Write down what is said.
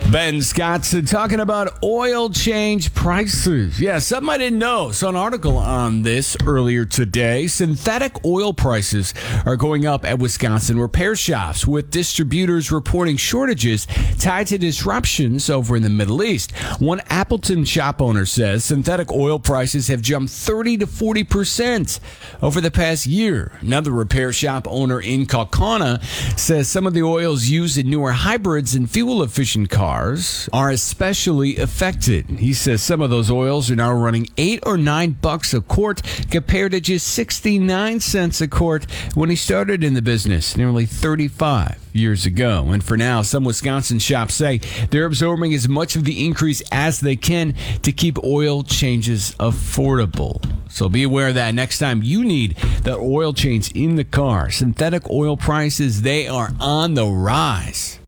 Ben Scottson talking about oil change prices. Yeah, something I didn't know. Saw an article on this earlier today. Synthetic oil prices are going up at Wisconsin repair shops, with distributors reporting shortages tied to disruptions over in the Middle East. One Appleton shop owner says synthetic oil prices have jumped 30 to 40% over the past year. Another repair shop owner in Kaukauna says some of the oils used in newer hybrids and fuel-efficient cars are especially affected. He says some of those oils are now running $8 or $9 a quart compared to just 69 cents a quart when he started in the business nearly 35 years ago. And for now, some Wisconsin shops say they're absorbing as much of the increase as they can to keep oil changes affordable. So be aware of that next time you need the oil change in the car. Synthetic oil prices, they are on the rise.